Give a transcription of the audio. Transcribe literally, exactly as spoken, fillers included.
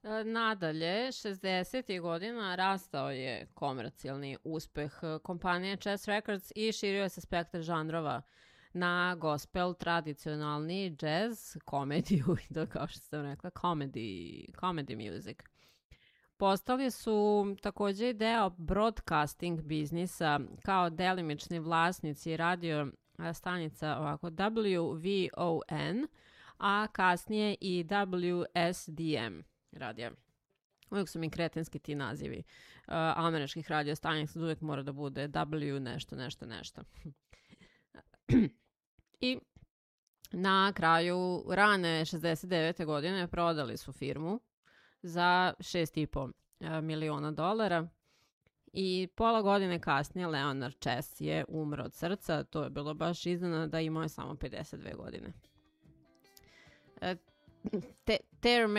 Nadalje, šezdesetih godina rastao je komercijalni uspeh kompanije Chess Records i širio je se spektar žanrova na gospel, tradicionalni jazz, komediju i to kao što sam rekla, comedy, comedy music. Postali su takođe i deo broadcasting biznisa kao delimični vlasnici radio stanica ovako W V O N, a kasnije i W S D M radija. Uvijek su mi kretenski ti nazivi uh, američkih radio stanica, uvijek mora da bude W nešto, nešto, nešto. I na kraju rane šezdeset devete godine prodali su firmu za šest i po miliona dolara i pola godine kasnije Leonard Chess je umro od srca. To je bilo baš iznenada, imao je samo pedeset dve godine. Te, Their